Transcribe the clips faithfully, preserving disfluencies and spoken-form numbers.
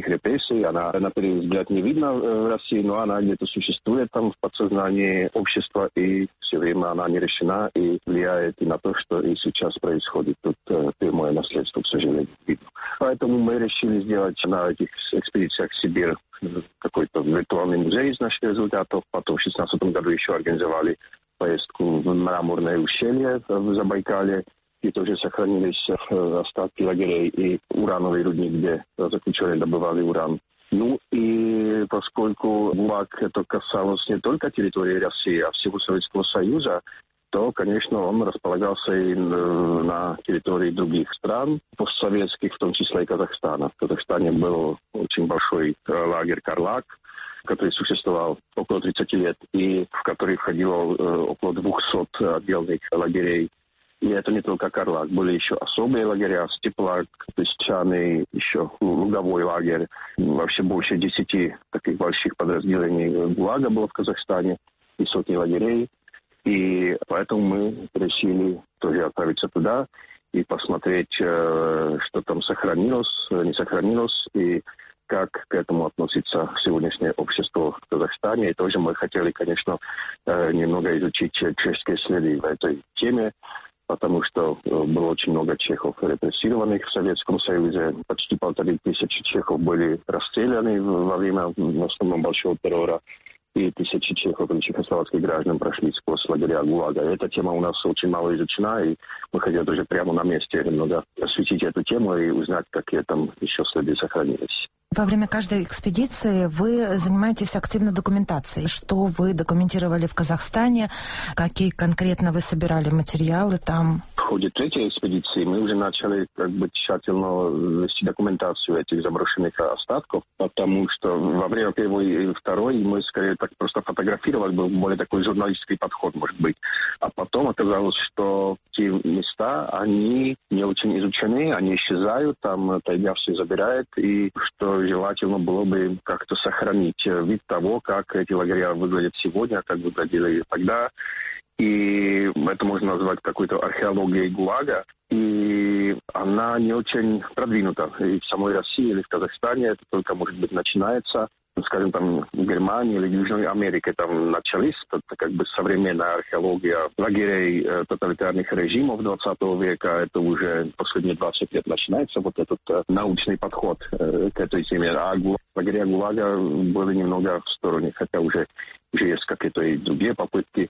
репрессий. Она, на первый взгляд, не видна в России, но она где-то существует там в подсознании общества, и все время она не решена и влияет и на то, что и сейчас происходит. Тут э, прямое наследство, к сожалению, видно. Поэтому мы решили сделать на этих экспедициях в Сибирь какой-то виртуальный музей из наших результатов. Потом в шестнадцатом году еще организовали поездку в Мраморное ущелье в Забайкале, где тоже сохранились остатки лагерей и урановый рудник, где заключенные добывали уран. Ну и поскольку ГУЛАГ это касалось не только территории России, а всего Советского Союза, то, конечно, он располагался и на территории других стран, постсоветских, в том числе и Казахстана. В Казахстане был очень большой лагерь «Карлаг», который существовал около тридцати лет, и в который входило около двухсот отдельных лагерей. И это не только «Карлаг», были еще особые лагеря, Степлаг, Песчаный, еще луговой лагерь. Вообще больше десяти таких больших подразделений ГУЛАГа было в Казахстане и сотни лагерей. И поэтому мы решили тоже отправиться туда и посмотреть, что там сохранилось, не сохранилось, и как к этому относится сегодняшнее общество в Казахстане. И тоже мы хотели, конечно, немного изучить чешские следы в этой теме, потому что было очень много чехов репрессированных в Советском Союзе. Почти полторы тысячи чехов были расстреляны во время, в основном, большого террора. И тысячи чехов и чехословацких граждан прошли сквозь лагеря ГУЛАГа. Эта тема у нас очень мало изучена, и мы хотели тоже прямо на месте немного осветить эту тему и узнать, какие там еще следы сохранились. Во время каждой экспедиции вы занимаетесь активной документацией. Что вы документировали в Казахстане? Какие конкретно вы собирали материалы там? В ходе третьей экспедиции мы уже начали как бы тщательно вести документацию этих заброшенных остатков, потому что во время первой и второй мы скорее так просто фотографировали, был более такой журналистский подход, может быть. А потом оказалось, что те места, они не очень изучены, они исчезают, там тайга все забирает, и что желательно было бы как-то сохранить вид того, как эти лагеря выглядят сегодня, как выглядели тогда. И это можно назвать какой-то археологией ГУЛАГа. И она не очень продвинута. И в самой России или в Казахстане это только, может быть, начинается. Скажем, там в Германии или Южной Америке там начались, это как бы современная археология лагерей э, тоталитарных режимов двадцатого века. Это уже последние двадцать лет начинается вот этот э, научный подход э, к этой теме. А лагеря ГУЛАГа были немного в стороне, хотя уже уже есть какие-то и другие попытки,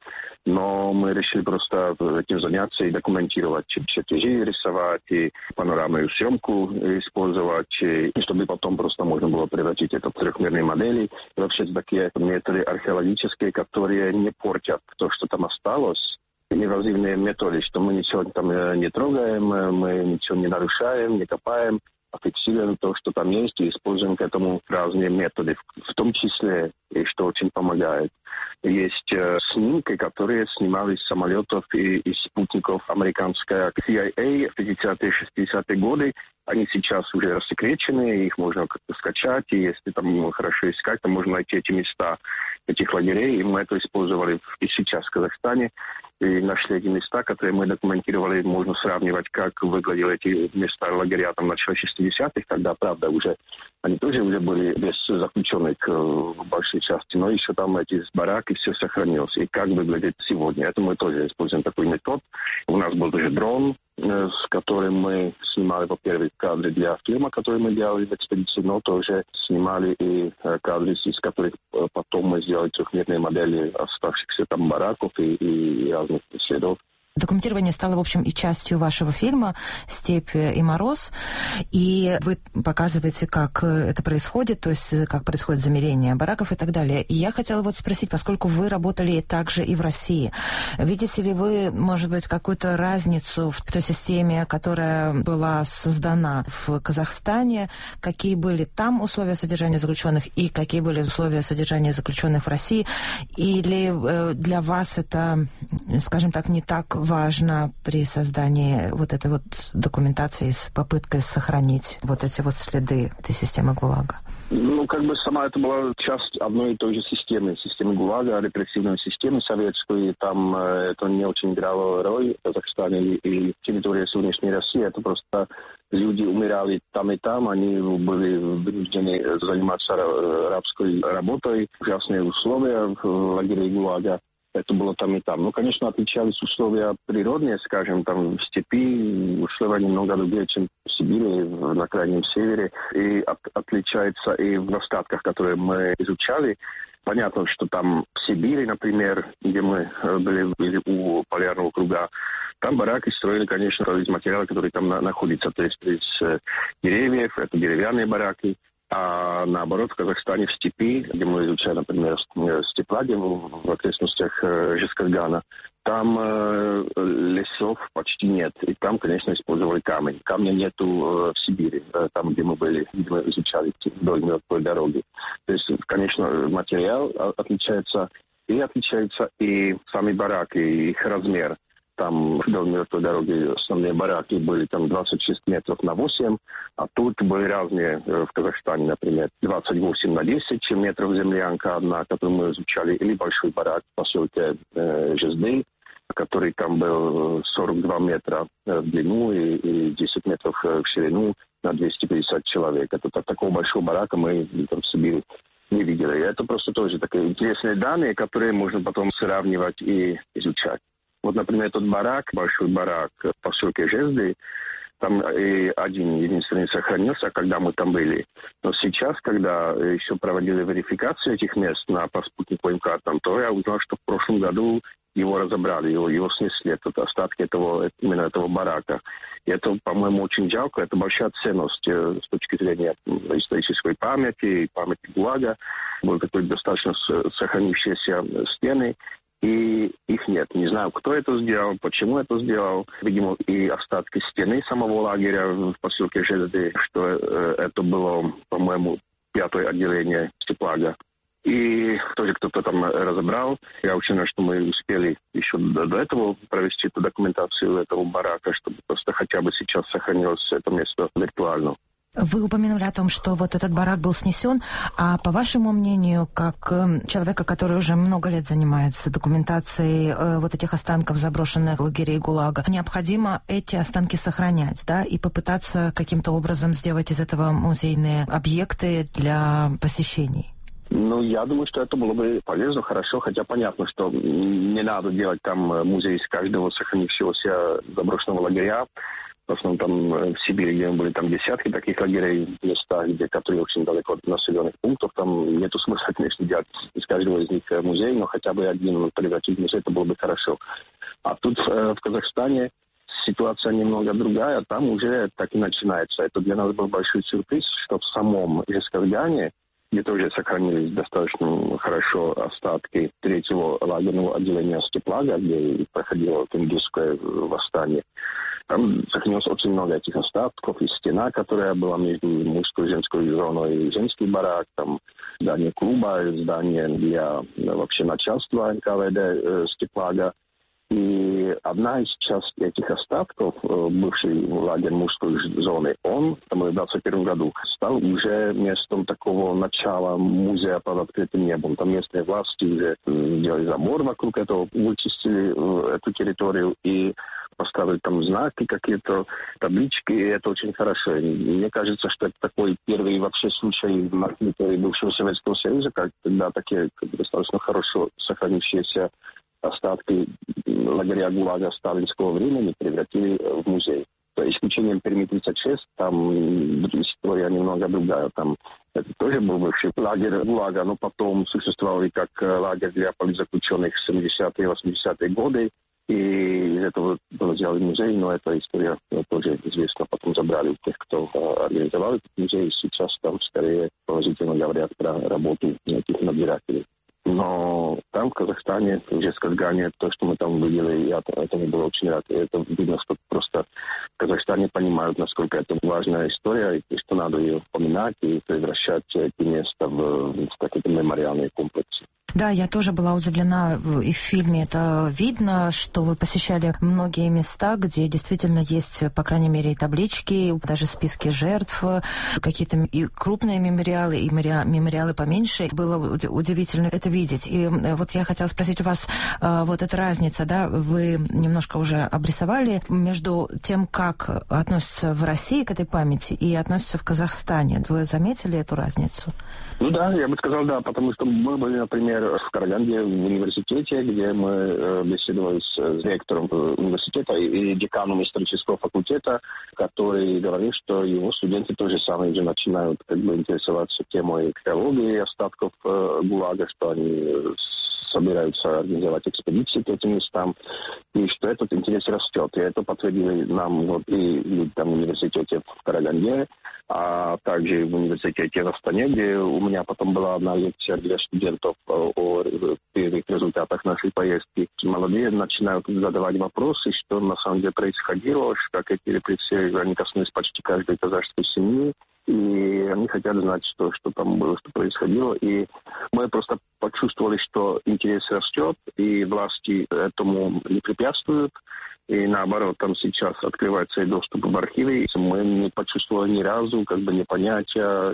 но мы решили просто этим заняться и документировать, чертежи рисовать, и панорамную съемку использовать, и чтобы потом просто можно было превратить это в трехмерные модели. И вообще такие методы археологические, которые не портят то, что там осталось. Инвазивные методы, что мы ничего там не трогаем, мы ничего не нарушаем, не копаем, а фиксируем то, что там есть, и используем к этому разные методы, в том числе, и что очень помогает. Есть э, снимки, которые снимались с самолетов и, и спутников американской си ай эй в пятидесятые-шестидесятые годы. Они сейчас уже рассекречены, их можно как-то скачать, и если там хорошо искать, то можно найти эти места этих лагерей, и мы это использовали и сейчас в Казахстане. И нашли эти места, которые мы документировали, можно сравнивать, как выглядели эти места лагеря там в начале шестидесятых, когда, правда, уже они тоже уже были без заключенных в большей части, но еще там эти бараки, все сохранилось. И как выглядит сегодня. Это мы тоже используем такой метод. У нас был тоже дрон, с которым мы снимали, во-первых, кадры для фильма, который мы делали в экспедиции, но тоже снимали и кадры, из которых потом мы сделали трехмерные модели оставшихся там бараков и, и разных следов. Документирование стало, в общем, и частью вашего фильма «Степь и мороз», и вы показываете, как это происходит, то есть как происходит замерение бараков и так далее. И я хотела вот спросить, поскольку вы работали также и в России, видите ли вы, может быть, какую-то разницу в той системе, которая была создана в Казахстане, какие были там условия содержания заключенных и какие были условия содержания заключенных в России, или для вас это, скажем так, не так важно при создании вот этой вот документации с попыткой сохранить вот эти вот следы этой системы ГУЛАГа? Ну, как бы сама это была часть одной и той же системы, системы ГУЛАГа, репрессивной системы советской, и там э, это не очень играло роль в Казахстане и территории сегодняшней России, это просто люди умирали там и там, они были вынуждены заниматься рабской работой, ужасные условия в лагере ГУЛАГа. Это было там и там. Ну, конечно, отличались условия природные, скажем, там в степи, условия немного другие, чем в Сибири, на крайнем севере. И от, отличается и в остатках, которые мы изучали. Понятно, что там в Сибири, например, где мы были, были у полярного круга, там бараки строили, конечно, из материала, который там на, находится. То есть из э, деревьев, это деревянные бараки. А наоборот, в Казахстане, в степи, где мы изучали, например, степлаги в, в окрестностях э, Жезказгана, там э, лесов почти нет. И там, конечно, использовали камень. Камня нету э, в Сибири, э, там, где мы были, где мы изучали вдоль мертвой дороги. То есть, конечно, материал отличается, и отличается и сами бараки, и их размер. Там вдоль мертвой дороги основные бараки были там двадцать шесть метров на восемь, а тут были разные в Казахстане, например, двадцать восемь на десять метров землянка одна, которую мы изучали, или большой барак в поселке э, Жезды, который там был сорок два метра в длину и, и десять метров в ширину на двести пятьдесят человек. Это так, такого большого барака мы там в Сибири не видели. И это просто тоже такие интересные данные, которые можно потом сравнивать и изучать. Вот, например, этот барак, большой барак в поселке Жезды, там и один единственный сохранился, когда мы там были. Но сейчас, когда еще проводили верификацию этих мест на по спутниковым картам, то я узнал, что в прошлом году его разобрали, его, его снесли, это остатки этого, именно этого барака. И это, по-моему, очень жалко, это большая ценность э, с точки зрения исторической памяти, памяти ГУЛАГа. Были такой достаточно сохранившиеся стены. И их нет. Не знаю, кто это сделал, почему это сделал. Видимо, и остатки стены самого лагеря в поселке Жезды, что э, это было, по-моему, пятое отделение степлага. И тоже кто-то там разобрал. Я очень рад, что мы успели еще до, до этого провести эту документацию этого барака, чтобы просто хотя бы сейчас сохранилось это место виртуально. Вы упомянули о том, что вот этот барак был снесен, а по вашему мнению, как человека, который уже много лет занимается документацией э, вот этих останков заброшенных лагерей ГУЛАГа, необходимо эти останки сохранять, да, и попытаться каким-то образом сделать из этого музейные объекты для посещений? Ну, я думаю, что это было бы полезно, хорошо, хотя понятно, что не надо делать там музей из каждого сохранившегося заброшенного лагеря. В основном там в Сибири, где мы были, там десятки таких лагерей, места, где, которые очень далеко от населенных пунктов, там нету смысла, конечно, делать из каждого из них музей, но хотя бы один превратить в музей, это было бы хорошо. А тут э, в Казахстане ситуация немного другая, там уже так и начинается. Это для нас был большой сюрприз, что в самом Жезказгане, где тоже сохранились достаточно хорошо остатки третьего лагерного отделения степлага, где проходило Тенгизское восстание. Там сохранилось очень много этих остатков, и стена, которая была между мужской и женской зоной, и женский барак, там здание клуба, здание для вообще начальства эн ка вэ дэ э, степлага. И одна из часть этих остатков, бывший лагерь мужской зоны, он в двадцать первом году стал уже местом такого начала музея под открытым небом. Там местные власти уже делали забор вокруг этого, вычистили эту территорию и поставили там знаки, какие-то таблички, и это очень хорошо. И мне кажется, что это такой первый вообще случай на территории бывшего Советского Союза, когда такие достаточно хорошо сохранившиеся остатки лагеря ГУЛАГа сталинского времени превратили в музей. За исключением Перми тридцать шесть, там история немного другая. Там это тоже был бывший лагерь ГУЛАГа, но потом существовал и как лагерь для политзаключенных в семидесятые и восьмидесятые годы. И из этого был сделан музей, но эта история тоже известна. Потом забрали тех, кто организовал этот музей, и сейчас там скорее положительно говорят про работу этих надзирателей. Но там, в Казахстане, в Жезказгане, то, что мы там видели, я этому был очень рад. И это видно, что просто в Казахстане понимают, насколько это важная история, и что надо ее упоминать и превращать эти места в, в какие-то мемориальные комплексы. Да, я тоже была удивлена, и в фильме это видно, что вы посещали многие места, где действительно есть, по крайней мере, и таблички, даже списки жертв, какие-то и крупные мемориалы, и мемориалы поменьше. Было удивительно это видеть. И вот я хотела спросить у вас, вот эта разница, да, вы немножко уже обрисовали между тем, как относятся в России к этой памяти и относятся в Казахстане. Вы заметили эту разницу? Ну да, я бы сказал, да, потому что мы были, например, в Караганде в университете, где мы беседовали с ректором университета и деканом исторического факультета, который говорил, что его студенты тоже самое уже начинают как бы интересоваться темой археологии остатков ГУЛАГа, что они собираются организовать экспедиции к этим местам, и что этот интерес растет. И это подтвердили нам вот и люди там в университете в Караганде, а также в университете в Астане, где у меня потом была одна лекция для студентов о первых результатах нашей поездки. Молодые начинают задавать вопросы, что на самом деле происходило, как эти репрессии, они коснулись почти каждой казахской семьи, и они хотят знать, что, что там было, что происходило. И мы просто почувствовали, что интерес растет, и власти этому не препятствуют. И наоборот, там сейчас открывается и доступ в архивы. Мы не почувствовали ни разу как бы непонятия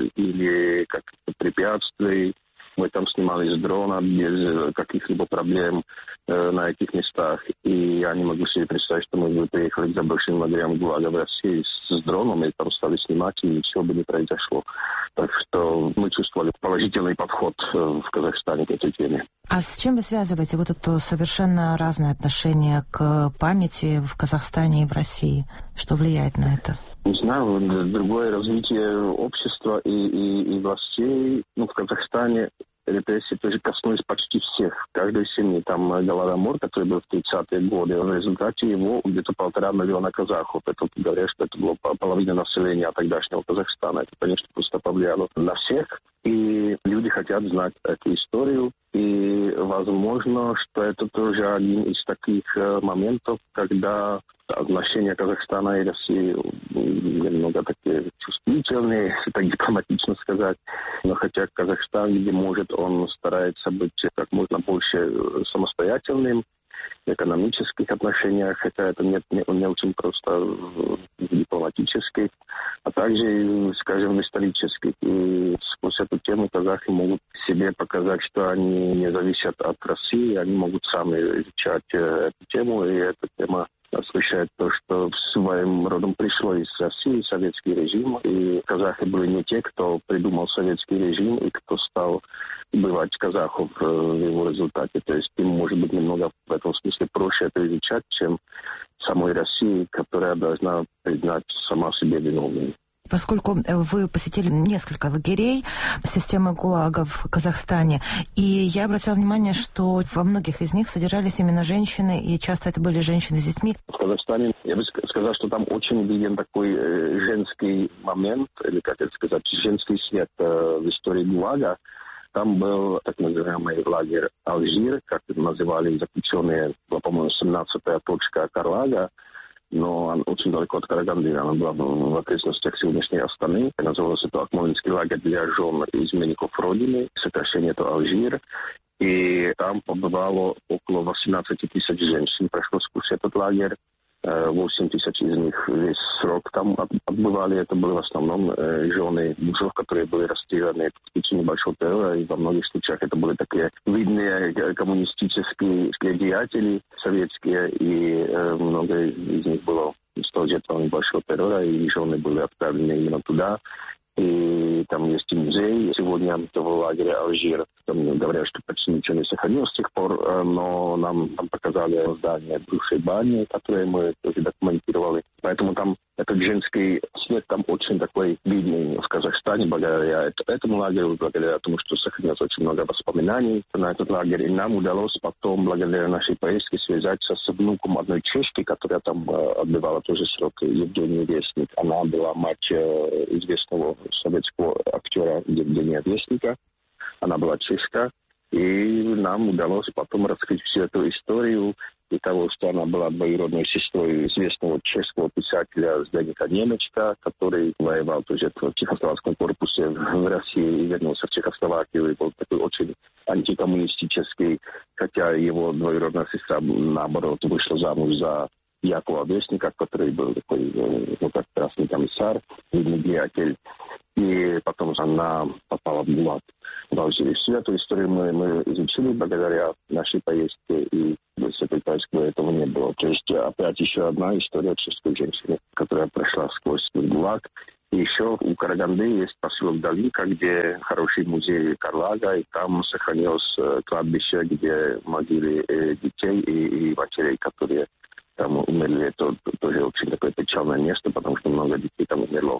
или каких-то препятствий. Мы там снимали с дрона без каких-либо проблем э, на этих местах. И я не могу себе представить, что мы бы приехали к заброшенным лагерям ГУЛАГа в России с, с дроном и там стали снимать, и ничего бы не произошло. Так что мы чувствовали положительный подход э, в Казахстане к этой теме. А с чем вы связываете вот это совершенно разное отношение к памяти в Казахстане и в России? Что влияет на это? Не знаю, другое развитие общества и, и, и властей. Ну, в Казахстане репрессии тоже коснулись почти всех, каждой семьи. Там Голодомор, который был в тридцатые годы, в результате его где-то полтора миллиона казахов. Это говорят, что это было половина населения тогдашнего Казахстана. Это, конечно, просто повлияло на всех. И люди хотят знать эту историю. И возможно, что это тоже один из таких моментов, когда отношения Казахстана и России немного такие чувствительные, если так дипломатично сказать. Но хотя Казахстан, где может, он старается быть как можно больше самостоятельным в экономических отношениях, хотя это не, не, не очень просто в дипломатических, а также, скажем, в исторических. И сквозь эту тему казахи могут себе показать, что они не зависят от России, они могут сами изучать эту тему, и эта тема освещает то, что своим родом пришло из России, советский режим. И казахи были не те, кто придумал советский режим и кто стал убивать казахов в его результате. То есть им, может быть, немного в этом смысле проще это изучать, чем самой России, которая должна признать сама себе виновной. Поскольку вы посетили несколько лагерей системы ГУЛАГа в Казахстане, и я обратила внимание, что во многих из них содержались именно женщины, и часто это были женщины с детьми. В Казахстане, я бы сказал, что там очень виден такой э, женский момент, или, как это сказать, женский свет э, в истории ГУЛАГа. Там был так называемый лагерь Алжир, как это называли заключенные, по-моему, семнадцатая точка Карлага. Но она очень далеко от Караганды, она была в окрестностях сегодняшней Астаны. Назывался это Акмолинский лагерь для жен и изменников Родины, сокращение это Алжир. И там побывало около восемнадцать тысяч женщин, прошло сквозь этот лагерь. восемь тысяч из них весь срок там отбывали. Это были в основном жены мужев, которые были расстреляны в течение большого террора. И во многих случаях это были такие видные коммунистические деятели советские. И много из них было стало жертвами большого террора. И жены были отправлены именно туда. И там есть и музей сегодня в лагере Алжир. Там говорят, что почти ничего не сохранилось с тех пор, но нам там показали здание бывшей бани, которые мы тоже документировали. Поэтому там этот женский свет там очень такой видный в Казахстане, благодаря этому лагерю, благодаря тому, что сохранилось очень много воспоминаний на этот лагерь. И нам удалось потом, благодаря нашей поездке, связаться с внуком одной чешки, которая там отбывала тоже срок, Евгения Вестник. Она была мать известного советского актера Евгения Вестника. Она была чешка. И нам удалось потом раскрыть всю эту историю и того, что она была двоюродной сестрой известного чешского писателя Зdeneka Немечка, который воевал тоже в Чехословацком корпусе в России и вернулся в Чехословакию и был такой очень антикоммунистический, хотя его двоюродная сестра, наоборот, вышла замуж за Якова Вестника, который был такой, ну, как красный комиссар, видный деятель. И потом она попала в ГУЛАГ в Алжире. Всю эту историю мы, мы изучили благодаря нашей поездке, и в Секретарского этого не было. То есть опять еще одна история чешской женщины, которая прошла сквозь ГУЛАГ. И еще у Караганды есть поселок Далика, где хороший музей Карлага, и там сохранилось кладбище, где могилы детей и, и матерей, которые там умерли. Это тоже очень такое печальное место, потому что много детей там умерло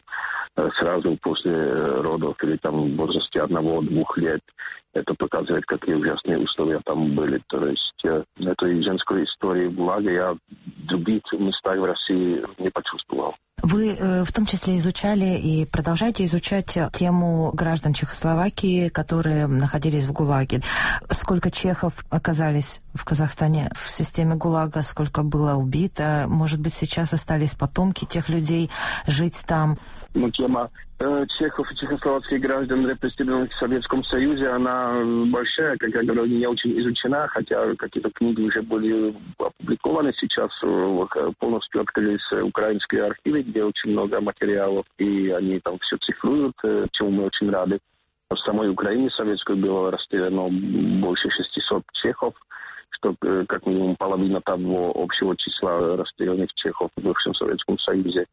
сразу после родов или там в возрасте одного-двух лет. Это показывает, какие ужасные условия там были. То есть этой женской истории ГУЛАГа я в других местах в России не почувствовал. Вы э, в том числе изучали и продолжаете изучать тему граждан Чехословакии, которые находились в ГУЛАГе. Сколько чехов оказались в Казахстане в системе ГУЛАГа, сколько было убито? Может быть, сейчас остались потомки тех людей жить там? Ну, тема э, чехов и чехословацких граждан, репрессированных в Советском Союзе, она большая, как я говорю, не очень изучена, хотя какие-то книги уже были опубликованы сейчас. Полностью открылись украинские архивы, где очень много материалов, и они там все цифруют, чему мы очень рады. В самой Украине советской было расстреляно больше шестисот чехов, что как минимум половина того общего числа расстрелянных чехов в бывшем Советском Союзе.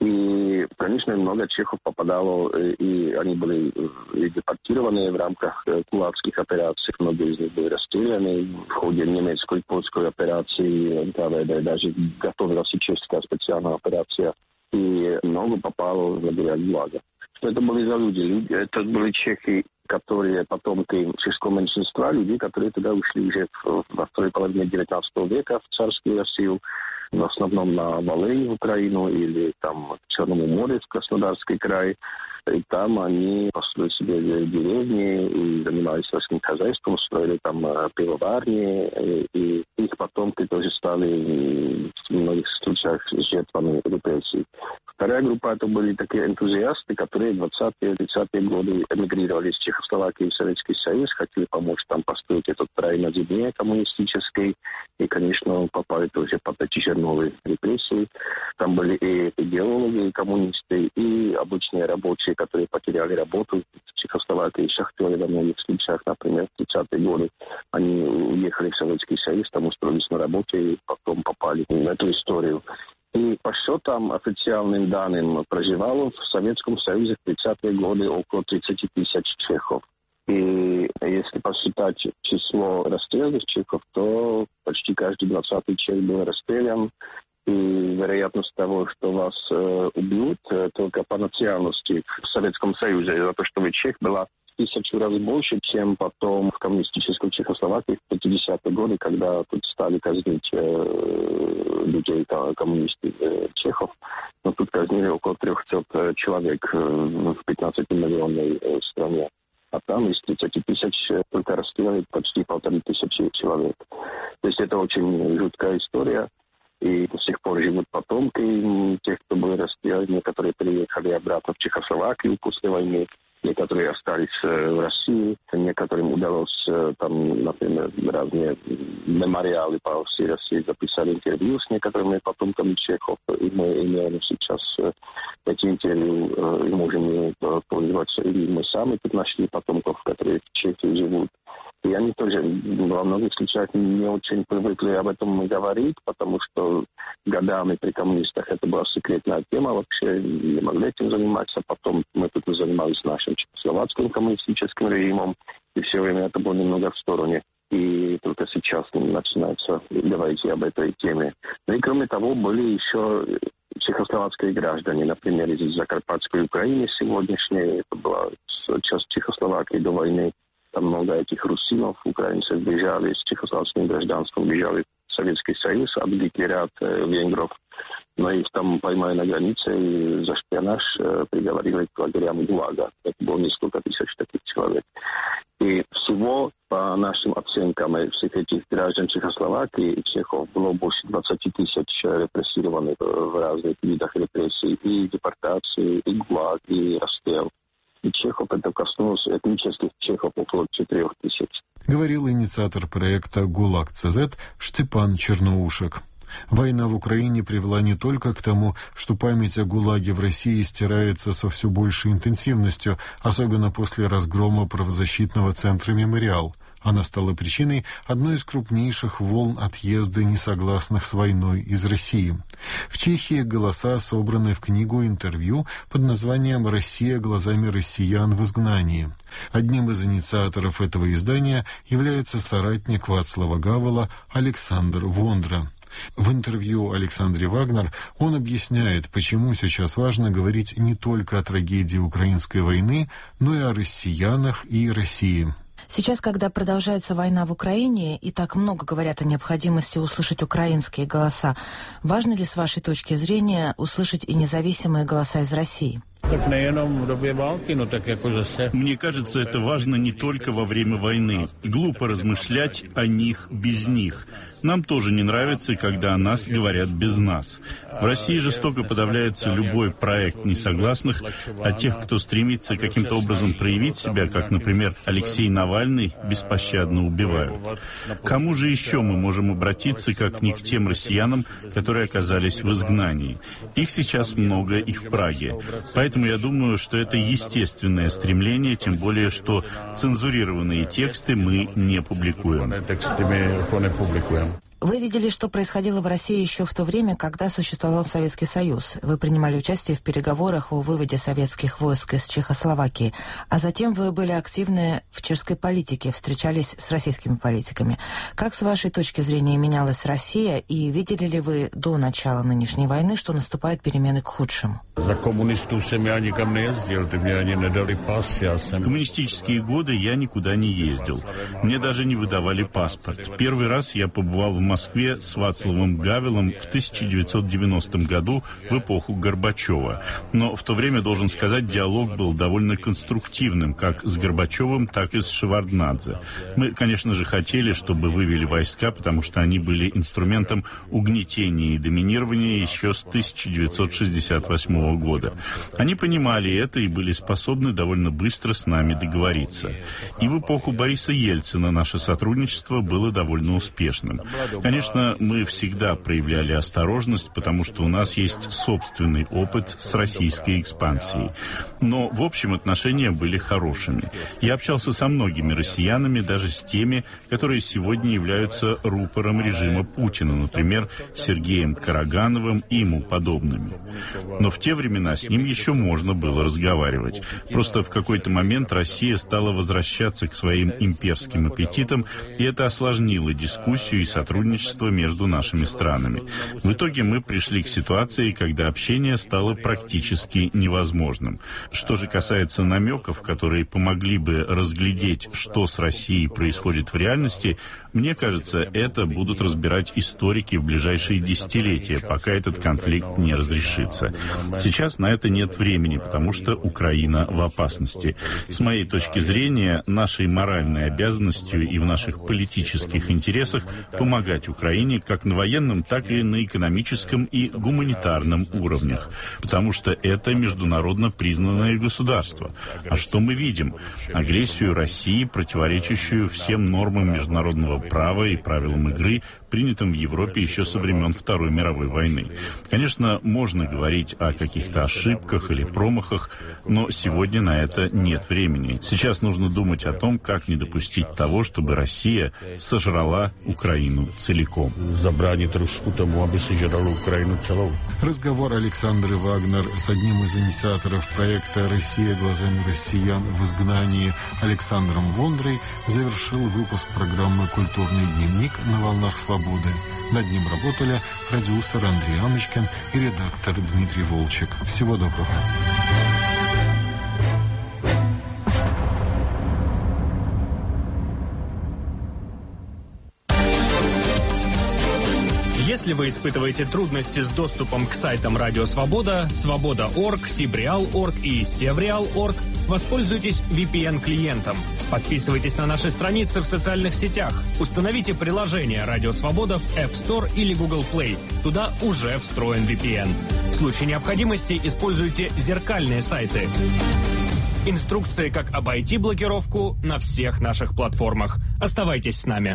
И, конечно, много чехов попадало, и они были и депортированы в рамках кулацких операций. Многие из них были расстреляны в ходе немецкой и польской операции эн ка вэ дэ. Даже готовилась и чешская специальная операция. И много попало в лагеря ГУЛАГа. Что это были за люди? люди? Это были чехи, которые потомки чешского меньшинства, люди, которые туда ушли уже во второй половине девятнадцатого века в царскую Россию, в основном на Волынь, в Украину, или там к Черному морю, в Краснодарский край. И там они построили себе деревни и занимались сельским хозяйством, строили там пивоварни, и, и их потомки тоже стали в многих случаях жертвами репрессий. Вторая группа — это были такие энтузиасты, которые в двадцатые-тридцатые годы эмигрировали из Чехословакии в Советский Союз, хотели помочь там построить этот рай на земле коммунистический, и, конечно, попали тоже под эти же новые репрессии. Там были и идеологи, и коммунисты, и обычные рабочие, которые потеряли работу в Чехословакии, шахтеры во многих случаях, например, в тридцатые годы. Они уехали в Советский Союз, там устроились на работе, и потом попали в эту историю. И по счетам, официальным данным, проживало в Советском Союзе в тридцатые годы около тридцать тысяч чехов. И если посчитать число расстрелянных чехов, то почти каждый двадцатый чех был расстрелян. И вероятность того, что вас э, убьют, э, только по национальности в Советском Союзе, за то, что вы чех, была в тысячу раз больше, чем потом в коммунистической Чехословакии в пятидесятые годы, когда тут стали казнить э, людей, коммунистов, э, чехов. Но тут казнили около трехсот э, человек э, в пятнадцатимиллионной э, стране. А там из тридцати тысяч только расстреляли почти полторы тысячи человек. То есть это очень жуткая история. И до сих пор живут потомки тех, кто был расстрелян. Некоторые приехали обратно в Чехословакию после войны. Некоторые остались в России. Некоторым удалось, там, например, разные мемориалы по всей России записали интервью с некоторыми потомками чехов. И мы имеем сейчас эти интервью и можем пользоваться. И мы сами тут нашли потомков, которые в Чехии живут. И они тоже во многих случаях не очень привыкли об этом говорить, потому что годами при коммунистах это была секретная тема, вообще не могли этим заниматься. Потом мы тут занимались нашим чехословацким коммунистическим режимом, и все время это было немного в стороне. И только сейчас начинается говорить об этой теме. Ну и кроме того, были еще чехословацкие граждане, например, из Закарпатской Украины сегодняшней, это была часть Чехословакии до войны. Там много этих русинов, украинцев бежали с чехословацким гражданством, бежали в Советский Союз, отбитый ряд э, венгров. Но их там поймали на границе и за шпионаж э, приговорили к лагерям ГУЛАГа. Это было несколько тысяч таких человек. И всего, по нашим оценкам, всех этих граждан Чехословакии и чехов было больше двадцати тысяч репрессированных в разных видах репрессий. И депортации, и ГУЛАГ, и расстрел. И чехов это коснулось этнических чехов около четырех тысяч. Говорил инициатор проекта «ГУЛАГ-ЦЗ» Штепан Черноушек. Война в Украине привела не только к тому, что память о ГУЛАГе в России стирается со все большей интенсивностью, особенно после разгрома правозащитного центра «Мемориал». Она стала причиной одной из крупнейших волн отъезда несогласных с войной из России. В Чехии голоса собраны в книгу интервью под названием «Россия глазами россиян в изгнании». Одним из инициаторов этого издания является соратник Вацлава Гавела Александр Вондра. В интервью Александре Вагнер он объясняет, почему сейчас важно говорить не только о трагедии украинской войны, но и о россиянах и России. Сейчас, когда продолжается война в Украине, и так много говорят о необходимости услышать украинские голоса, важно ли, с вашей точки зрения, услышать и независимые голоса из России? Мне кажется, это важно не только во время войны. Глупо размышлять о них без них. Нам тоже не нравится, когда о нас говорят без нас. В России жестоко подавляется любой проект несогласных, а тех, кто стремится каким-то образом проявить себя, как, например, Алексей Навальный, беспощадно убивают. К кому же еще мы можем обратиться, как не к тем россиянам, которые оказались в изгнании? Их сейчас много и в Праге. Поэтому я думаю, что это естественное стремление, тем более, что цензурированные тексты мы не публикуем. Вы видели, что происходило в России еще в то время, когда существовал Советский Союз. Вы принимали участие в переговорах о выводе советских войск из Чехословакии, а затем вы были активны в чешской политике, встречались с российскими политиками. Как, с вашей точки зрения, менялась Россия, и видели ли вы до начала нынешней войны, что наступают перемены к худшему? За коммунистов я никому не ездил, ты мне не дали пас. Я сам... В коммунистические годы я никуда не ездил. Мне даже не выдавали паспорт. Первый раз я побывал в В Москве с Вацлавом Гавелом в тысяча девятьсот девяностом году в эпоху Горбачева. Но в то время, должен сказать, диалог был довольно конструктивным, как с Горбачевым, так и с Шеварднадзе. Мы, конечно же, хотели, чтобы вывели войска, потому что они были инструментом угнетения и доминирования еще с тысяча девятьсот шестьдесят восьмого года. Они понимали это и были способны довольно быстро с нами договориться. И в эпоху Бориса Ельцина наше сотрудничество было довольно успешным. Конечно, мы всегда проявляли осторожность, потому что у нас есть собственный опыт с российской экспансией. Но, в общем, отношения были хорошими. Я общался со многими россиянами, даже с теми, которые сегодня являются рупором режима Путина, например, Сергеем Карагановым и ему подобными. Но в те времена с ним еще можно было разговаривать. Просто в какой-то момент Россия стала возвращаться к своим имперским аппетитам, и это осложнило дискуссию и сотрудничество между нашими странами. В итоге мы пришли к ситуации, когда общение стало практически невозможным. Что же касается намеков, которые помогли бы разглядеть, что с Россией происходит в реальности, мне кажется, это будут разбирать историки в ближайшие десятилетия, пока этот конфликт не разрешится. Сейчас на это нет времени, потому что Украина в опасности. С моей точки зрения, нашей моральной обязанностью и в наших политических интересах помогать Украине как на военном, так и на экономическом и гуманитарном уровнях, потому что это международно признанное государство. А что мы видим? Агрессию России, противоречащую всем нормам международного права и правилам игры, принятым в Европе еще со времен Второй мировой войны. Конечно, можно говорить о каких-то ошибках или промахах, но сегодня на это нет времени. Сейчас нужно думать о том, как не допустить того, чтобы Россия сожрала Украину целиком. Забранить Руску тому, aby сожрала Украину целиком. Разговор Александры Вагнер с одним из инициаторов проекта «Россия глазами россиян в изгнании» Александром Вондрой завершил выпуск программы «Культурный дневник» на волнах «Свободы». Над ним работали продюсер Андрей Амочкин и редактор Дмитрий Волчек. Всего доброго. Если вы испытываете трудности с доступом к сайтам Радио Свобода, Свобода точка орг, Сибреал точка орг и Севреал точка орг, воспользуйтесь ви пи эн-клиентом. Подписывайтесь на наши страницы в социальных сетях. Установите приложение Радио Свобода в App Store или Google Play. Туда уже встроен ви пи эн. В случае необходимости используйте зеркальные сайты. Инструкции, как обойти блокировку, на всех наших платформах. Оставайтесь с нами.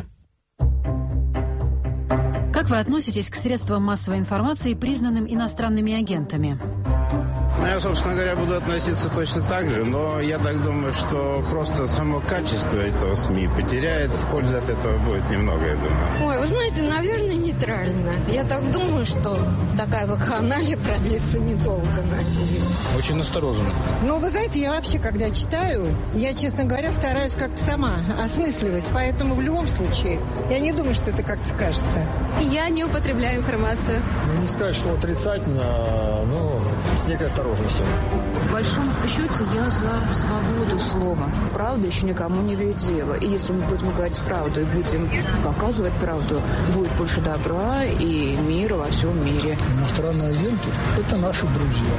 Как вы относитесь к средствам массовой информации, признанным иностранными агентами? Я, собственно говоря, буду относиться точно так же, но я так думаю, что просто само качество этого СМИ потеряет, пользы от этого будет немного, я думаю. Ой, вы знаете, наверное, нейтрально. Я так думаю, что такая вакханалия продлится недолго, надеюсь. Очень осторожно. Ну, вы знаете, я вообще, когда читаю, я, честно говоря, стараюсь как-то сама осмысливать, поэтому в любом случае я не думаю, что это как-то скажется. Я не употребляю информацию. Ну, не сказать, что отрицательно, но с некой осторожностью. В большом счете я за свободу слова. Правда еще никому не вредит дело. И если мы будем говорить правду и будем показывать правду, будет больше добра и мира во всем мире. Иностранные агенты – это наши друзья.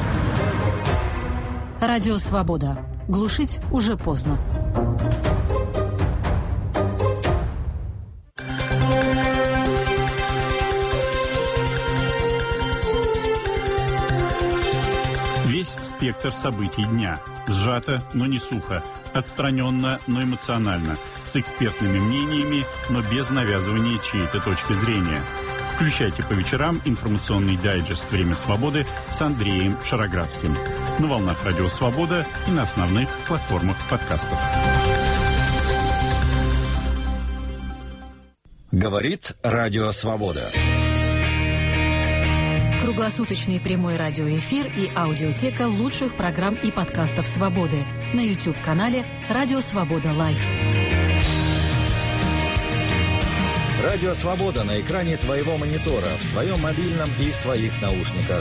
Радио «Свобода». Глушить уже поздно. Весь спектр событий дня. Сжато, но не сухо. Отстраненно, но эмоционально. С экспертными мнениями, но без навязывания чьей-то точки зрения. Включайте по вечерам информационный дайджест «Время свободы» с Андреем Шароградским. На волнах Радио Свобода и на основных платформах подкастов. Говорит Радио Свобода. Круглосуточный прямой радиоэфир и аудиотека лучших программ и подкастов «Свободы» на YouTube-канале «Радио Свобода Лайв». Радио Свобода на экране твоего монитора, в твоем мобильном и в твоих наушниках.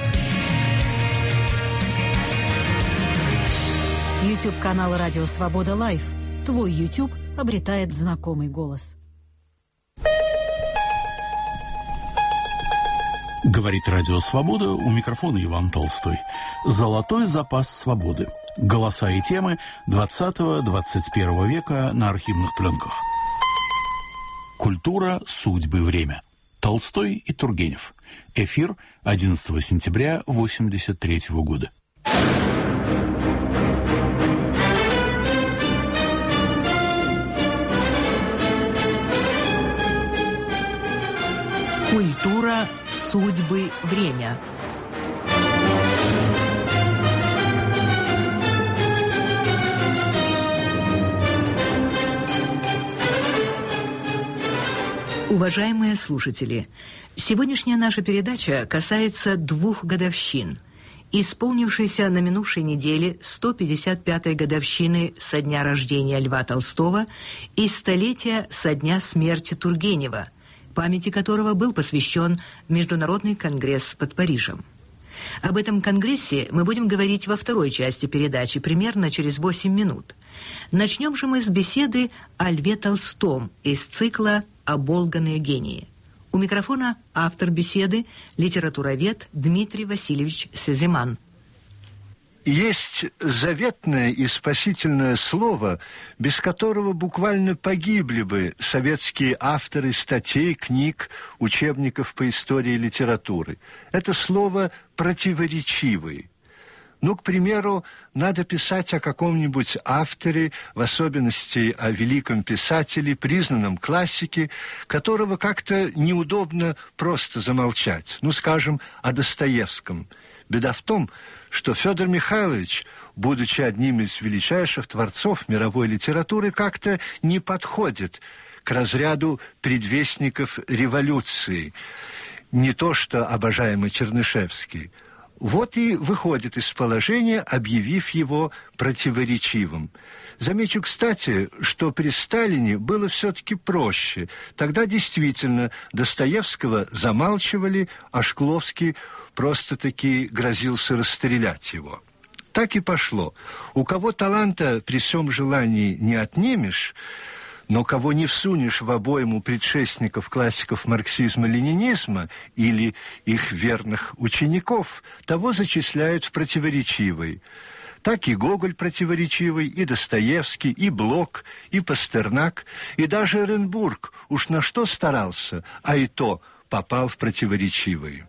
YouTube-канал «Радио Свобода Лайв». Твой YouTube обретает знакомый голос. Говорит Радио Свобода, у микрофона Иван Толстой. Золотой запас свободы. Голоса и темы двадцатого-двадцать первого века на архивных пленках. Культура, судьбы, время. Толстой и Тургенев. Эфир одиннадцатого сентября восемьдесят третьего года. Культура, судьбы, время. Уважаемые слушатели, сегодняшняя наша передача касается двух годовщин. Исполнившейся на минувшей неделе сто пятьдесят пятой годовщины со дня рождения Льва Толстого и столетия со дня смерти Тургенева, памяти которого был посвящен Международный конгресс под Парижем. Об этом конгрессе мы будем говорить во второй части передачи, примерно через восемь минут. Начнем же мы с беседы о Льве Толстом из цикла «Оболганные гении». У микрофона автор беседы, литературовед Дмитрий Васильевич Сеземан. Есть заветное и спасительное слово, без которого буквально погибли бы советские авторы статей, книг, учебников по истории и литературы. Это слово «противоречивый». Ну, к примеру, надо писать о каком-нибудь авторе, в особенности о великом писателе, признанном классике, которого как-то неудобно просто замолчать. Ну, скажем, о Достоевском. Беда в том, что Федор Михайлович, будучи одним из величайших творцов мировой литературы, как-то не подходит к разряду предвестников революции. Не то что обожаемый Чернышевский. Вот и выходит из положения, объявив его противоречивым. Замечу, кстати, что при Сталине было все-таки проще. Тогда действительно Достоевского замалчивали, а Шкловский просто-таки грозился расстрелять его. Так и пошло. У кого таланта при всем желании не отнимешь, но кого не всунешь в обойму предшественников классиков марксизма-ленинизма или их верных учеников, того зачисляют в противоречивый. Так и Гоголь противоречивый, и Достоевский, и Блок, и Пастернак, и даже Эренбург уж на что старался, а и то попал в противоречивый.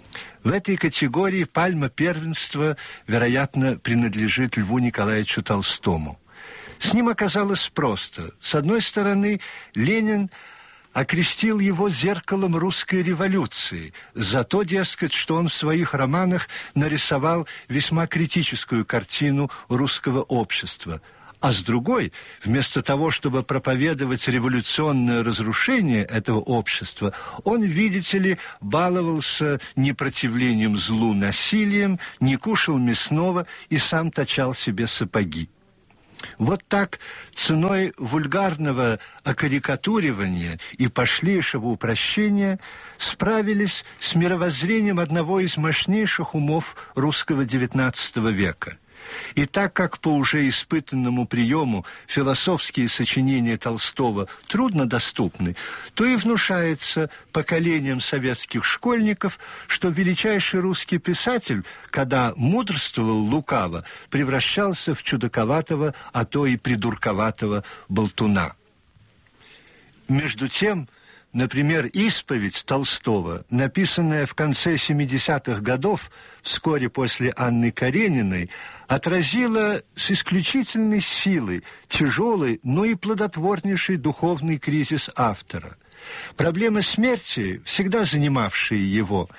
В этой категории пальма первенства, вероятно, принадлежит Льву Николаевичу Толстому. С ним оказалось просто. С одной стороны, Ленин окрестил его зеркалом русской революции за то, дескать, что он в своих романах нарисовал весьма критическую картину русского общества. А с другой, вместо того, чтобы проповедовать революционное разрушение этого общества, он, видите ли, баловался непротивлением злу насилием, не кушал мясного и сам точал себе сапоги. Вот так, ценой вульгарного окарикатуривания и пошлейшего упрощения, справились с мировоззрением одного из мощнейших умов русского девятнадцатого века. И так как по уже испытанному приему философские сочинения Толстого труднодоступны, то и внушается поколением советских школьников, что величайший русский писатель, когда мудрствовал лукаво, превращался в чудаковатого, а то и придурковатого болтуна. Между тем, например, «Исповедь» Толстого, написанная в конце семидесятых годов, вскоре после Анны Карениной, отразила с исключительной силой тяжелый, но и плодотворнейший духовный кризис автора. Проблема смерти, всегда занимавшая его,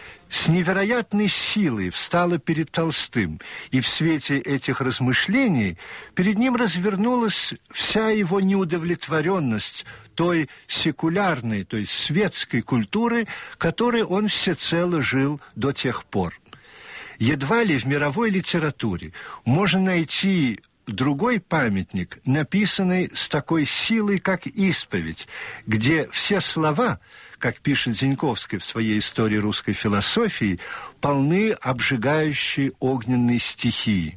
с невероятной силой встала перед Толстым, и в свете этих размышлений перед ним развернулась вся его неудовлетворенность той секулярной, то есть светской культуры, которой он всецело жил до тех пор. Едва ли в мировой литературе можно найти другой памятник, написанный с такой силой, как «Исповедь», где все слова, как пишет Зеньковский в своей истории русской философии, полны обжигающей огненной стихии.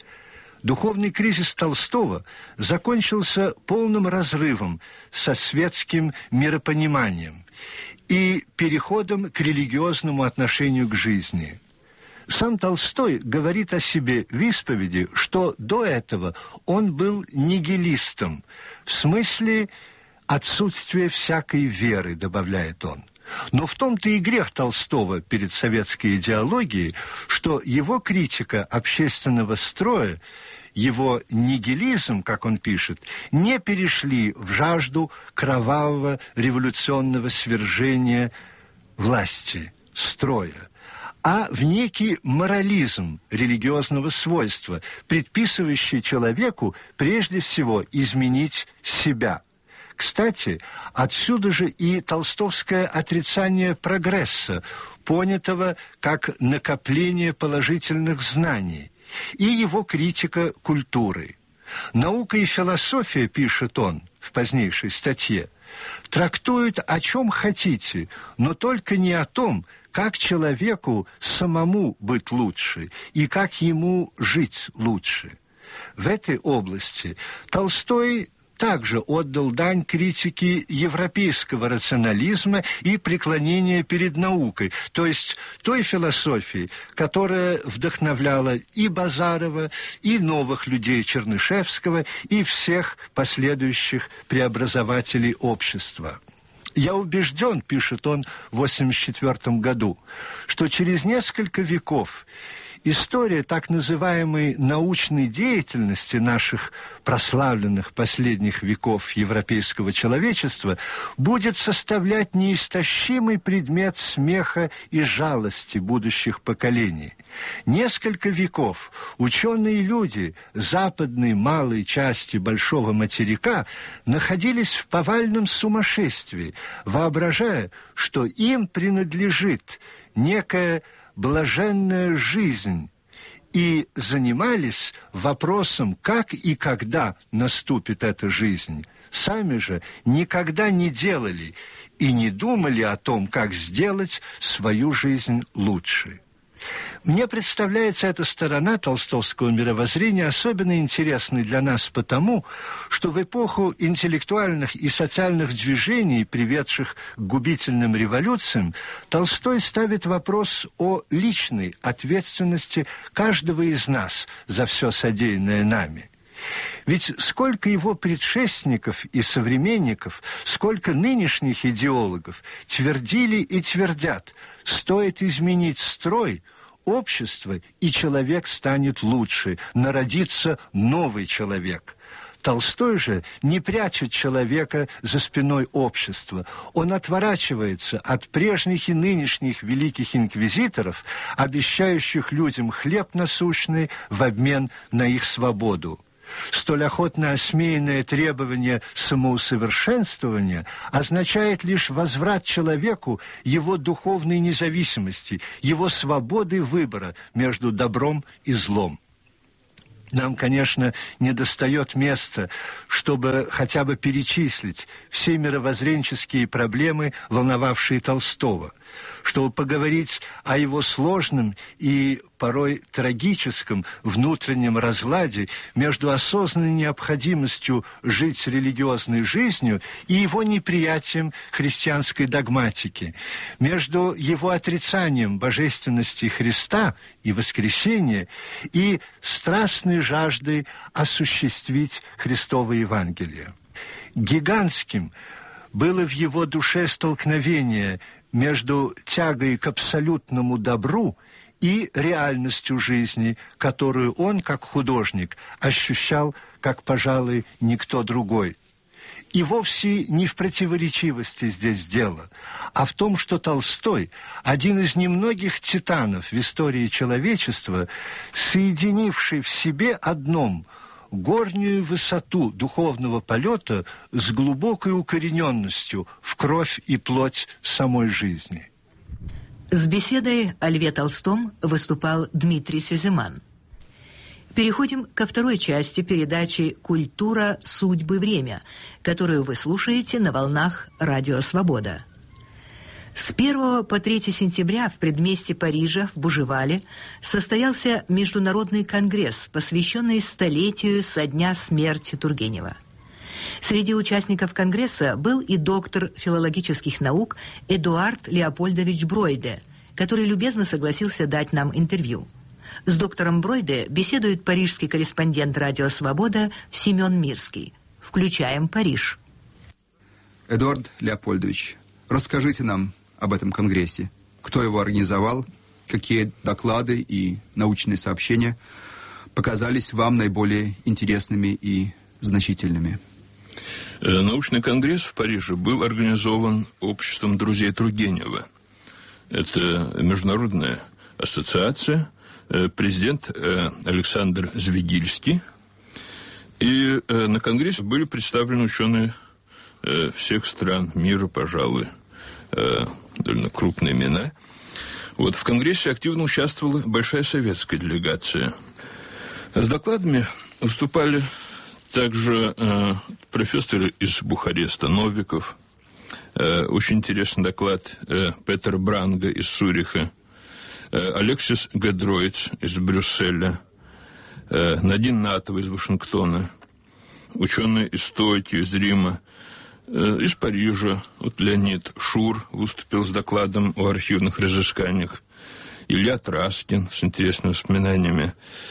Духовный кризис Толстого закончился полным разрывом со светским миропониманием и переходом к религиозному отношению к жизни. Сам Толстой говорит о себе в «Исповеди», что до этого он был нигилистом, в смысле отсутствия всякой веры, добавляет он. Но в том-то и грех Толстого перед советской идеологией, что его критика общественного строя, его нигилизм, как он пишет, не перешли в жажду кровавого революционного свержения власти, строя, а в некий морализм религиозного свойства, предписывающий человеку прежде всего изменить себя. Кстати, отсюда же и толстовское отрицание прогресса, понятого как накопление положительных знаний, и его критика культуры. «Наука и философия», пишет он в позднейшей статье, «трактуют о чем хотите, но только не о том, как человеку самому быть лучше и как ему жить лучше». В этой области Толстой также отдал дань критике европейского рационализма и преклонения перед наукой, то есть той философии, которая вдохновляла и Базарова, и новых людей Чернышевского, и всех последующих преобразователей общества. «Я убежден, — пишет он в восемьдесят четвёртом году, — что через несколько веков история так называемой научной деятельности наших прославленных последних веков европейского человечества будет составлять неистощимый предмет смеха и жалости будущих поколений. Несколько веков ученые люди западной малой части Большого материка находились в повальном сумасшествии, воображая, что им принадлежит некая блаженная жизнь, и занимались вопросом, как и когда наступит эта жизнь. Сами же никогда не делали и не думали о том, как сделать свою жизнь лучше. Мне представляется эта сторона толстовского мировоззрения особенно интересной для нас потому, что в эпоху интеллектуальных и социальных движений, приведших к губительным революциям, Толстой ставит вопрос о личной ответственности каждого из нас за все содеянное нами. Ведь сколько его предшественников и современников, сколько нынешних идеологов твердили и твердят, стоит изменить строй общества, и человек станет лучше, народится новый человек. Толстой же не прячет человека за спиной общества. Он отворачивается от прежних и нынешних великих инквизиторов, обещающих людям хлеб насущный в обмен на их свободу. Столь охотно осмеянное требование самоусовершенствования означает лишь возврат человеку его духовной независимости, его свободы выбора между добром и злом. Нам, конечно, недостает места, чтобы хотя бы перечислить все мировоззренческие проблемы, волновавшие Толстого, чтобы поговорить о его сложном и порой трагическом внутреннем разладе между осознанной необходимостью жить религиозной жизнью и его неприятием христианской догматики, между его отрицанием божественности Христа и воскресения и страстной жаждой осуществить Христово Евангелие. Гигантским было в его душе столкновение между тягой к абсолютному добру и реальностью жизни, которую он, как художник, ощущал, как, пожалуй, никто другой. И вовсе не в противоречивости здесь дело, а в том, что Толстой, один из немногих титанов в истории человечества, соединивший в себе одном горнюю высоту духовного полета с глубокой укорененностью в кровь и плоть самой жизни. С беседой о Льве Толстом выступал Дмитрий Сеземан. Переходим ко второй части передачи «Культура, судьбы, время», которую вы слушаете на волнах «Радио Свобода». С первого по третье сентября в предместье Парижа в Бужевале состоялся Международный конгресс, посвященный столетию со дня смерти Тургенева. Среди участников конгресса был и доктор филологических наук Эдуард Леопольдович Бройде, который любезно согласился дать нам интервью. С доктором Бройде беседует парижский корреспондент «Радио Свобода» Семен Мирский. Включаем Париж. Эдуард Леопольдович, расскажите нам об этом конгрессе. Кто его организовал, какие доклады и научные сообщения показались вам наиболее интересными и значительными? Научный конгресс в Париже был организован обществом друзей Тургенева. Это международная ассоциация, президент Александр Звегильский. И на конгрессе были представлены ученые всех стран мира, пожалуй, довольно крупные имена. Вот, в конгрессе активно участвовала большая советская делегация. С докладами выступали также э, профессоры из Бухареста Новиков. Э, очень интересный доклад э, Петера Бранга из Цюриха, э, Алексис Гедроиц из Брюсселя, э, Надин Натова из Вашингтона, ученые из Стойки, из Рима, э, из Парижа. Вот Леонид Шур выступил с докладом о архивных разысканиях, Илья Траскин с интересными воспоминаниями.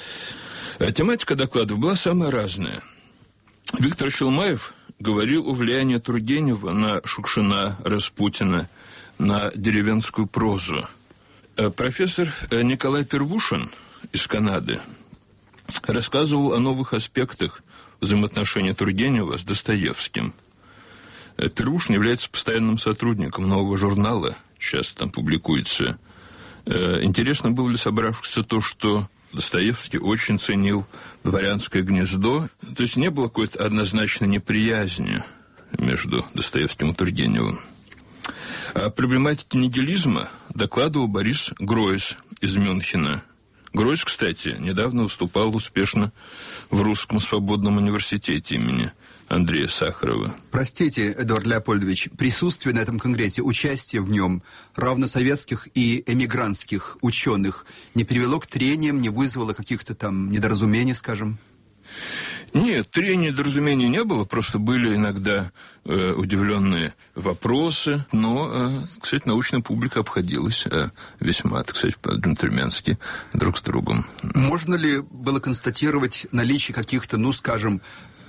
А тематика докладов была самая разная. Виктор Челмаев говорил о влиянии Тургенева на Шукшина, Распутина, на деревенскую прозу. Профессор Николай Первушин из Канады рассказывал о новых аспектах взаимоотношений Тургенева с Достоевским. Первушин является постоянным сотрудником нового журнала, сейчас там публикуется. Интересно было для собравшихся то, что Достоевский очень ценил «Дворянское гнездо». То есть не было какой-то однозначной неприязни между Достоевским и Тургеневым. О проблематике нигилизма докладывал Борис Гройс из Мюнхена. Гройс, кстати, недавно выступал успешно в Русском свободном университете имени Андрея Сахарова. Простите, Эдуард Леопольдович, присутствие на этом конгрессе, участие в нем равносоветских и эмигрантских ученых не привело к трениям, не вызвало каких-то там недоразумений, скажем? Нет, трений, недоразумений не было, просто были иногда э, удивленные вопросы, но, э, кстати, научная публика обходилась э, весьма, так сказать, по-джентльменски друг с другом. Можно ли было констатировать наличие каких-то, ну, скажем,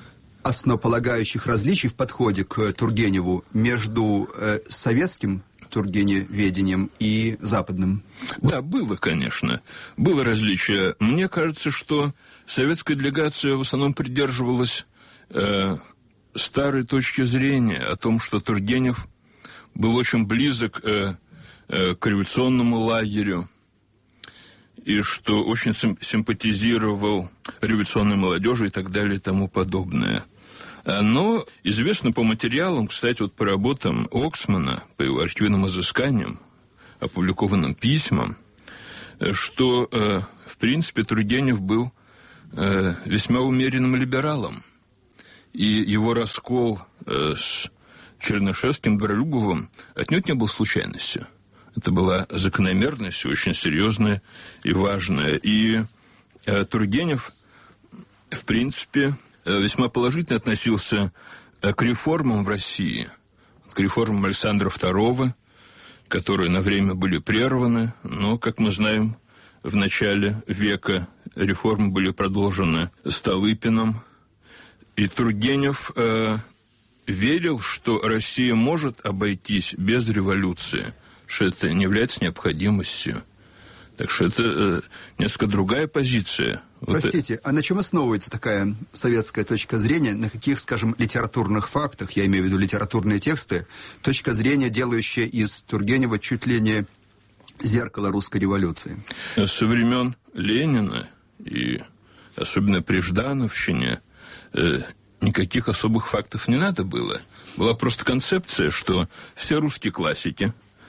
основополагающих различий в подходе к Тургеневу между э, советским тургеневедением и западным? Да, было, конечно. Было различие. Мне кажется, что советская делегация в основном придерживалась э, старой точки зрения о том, что Тургенев был очень близок э, э, к революционному лагерю, и что очень симпатизировал революционной молодежи и так далее и тому подобное. Но известно по материалам, кстати, вот по работам Оксмана, по его архивным изысканиям, опубликованным письмам, что, в принципе, Тургенев был весьма умеренным либералом. И его раскол с Чернышевским, Добролюбовым отнюдь не был случайностью. Это была закономерность очень серьезная и важная. И э, Тургенев, в принципе, э, весьма положительно относился э, к реформам в России, к реформам Александра второго, которые на время были прерваны, но, как мы знаем, в начале века реформы были продолжены Столыпиным. И Тургенев э, верил, что Россия может обойтись без революции, что это не является необходимостью. Так что это э, несколько другая позиция. Простите, а на чем основывается такая советская точка зрения? На каких, скажем, литературных фактах, я имею в виду литературные тексты, точка зрения, делающая из Тургенева чуть ли не зеркало русской революции? Со времен Ленина и особенно при Ждановщине э, никаких особых фактов не надо было. Была просто концепция, что все русские классики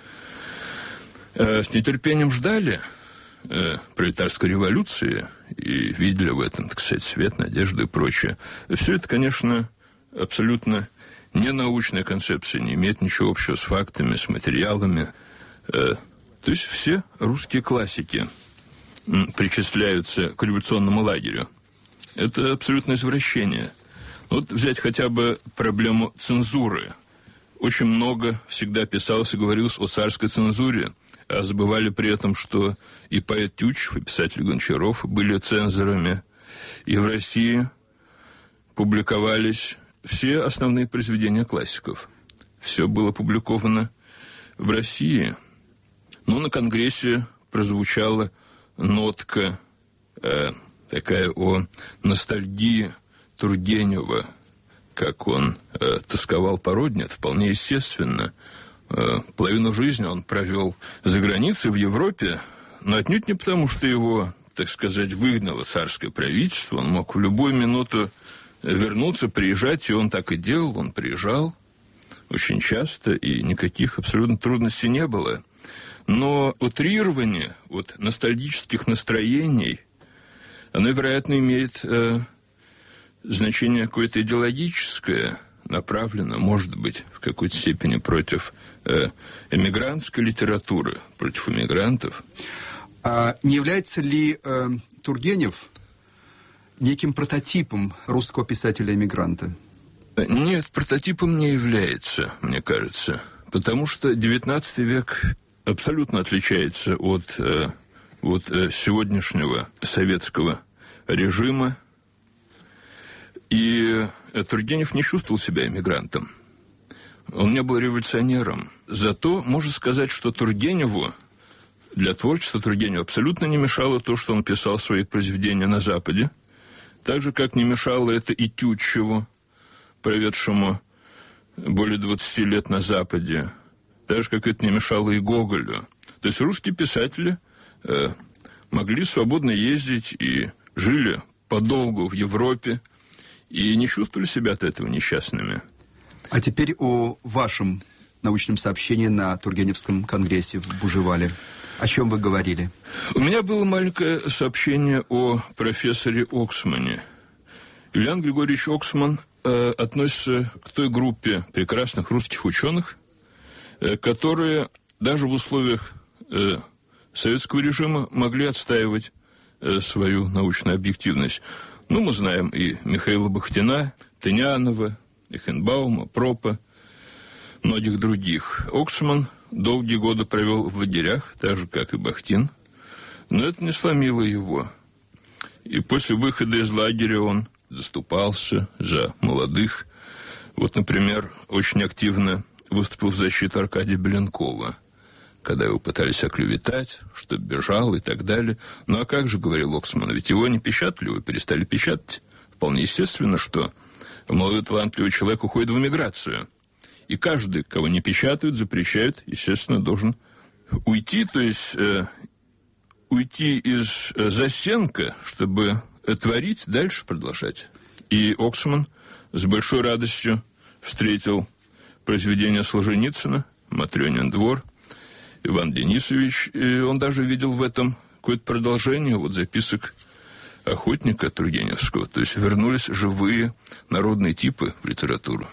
с нетерпением ждали э, пролетарской революции и видели в этом, так сказать, свет, надежду и прочее. Все это, конечно, абсолютно не научная концепция, не имеет ничего общего с фактами, с материалами. Э, то есть все русские классики м, причисляются к революционному лагерю. Это абсолютное извращение. Вот взять хотя бы проблему цензуры. Очень много всегда писалось и говорилось о царской цензуре, а забывали при этом, что и поэт Тютчев, и писатель Гончаров были цензорами. И в России публиковались все основные произведения классиков. Все было опубликовано в России. Но на Конгрессе прозвучала нотка э, такая о ностальгии Тургенева, как он э, тосковал по родине. Это вполне естественно. Половину жизни он провел за границей, в Европе, но отнюдь не потому, что его, так сказать, выгнало царское правительство. Он мог в любую минуту вернуться, приезжать, и он так и делал. Он приезжал очень часто, и никаких абсолютно трудностей не было. Но утрирование вот ностальгических настроений, оно, вероятно, имеет э, значение какое-то идеологическое, направлено, может быть, в какой-то степени против э, эмигрантской литературы, против эмигрантов. А не является ли э, Тургенев неким прототипом русского писателя-эмигранта? Нет, прототипом не является, мне кажется, потому что девятнадцатый век абсолютно отличается от, э, от э, сегодняшнего советского режима, и Тургенев не чувствовал себя эмигрантом. Он не был революционером. Зато можно сказать, что Тургеневу, для творчества Тургенева абсолютно не мешало то, что он писал свои произведения на Западе. Так же, как не мешало это и Тютчеву, проведшему более двадцати лет на Западе. Так же, как это не мешало и Гоголю. То есть русские писатели э, могли свободно ездить и жили подолгу в Европе, и не чувствовали себя от этого несчастными. А теперь о вашем научном сообщении на Тургеневском конгрессе в Бужевале. О чем вы говорили? У меня было маленькое сообщение о профессоре Оксмане. Юлиан Григорьевич Оксман э, относится к той группе прекрасных русских ученых, э, которые даже в условиях э, советского режима могли отстаивать э, свою научную объективность. Ну, мы знаем и Михаила Бахтина, Тынянова, Эхенбаума, Пропа, многих других. Оксман долгие годы провел в лагерях, так же, как и Бахтин, но это не сломило его. И после выхода из лагеря он заступался за молодых. Вот, например, очень активно выступил в защиту Аркадия Беленкова, когда его пытались оклеветать, что бежал и так далее. Ну а как же, говорил Оксман, ведь его не печатали, его перестали печатать. Вполне естественно, что молодой талантливый человек уходит в эмиграцию. И каждый, кого не печатают, запрещают, естественно, должен уйти, то есть э, уйти из э, застенка, чтобы э, творить, дальше продолжать. И Оксман с большой радостью встретил произведение Солженицына «Матрёнин двор». Иван Денисович, и он даже видел в этом какое-то продолжение вот записок охотника Тургеневского. То есть вернулись живые народные типы в литературу.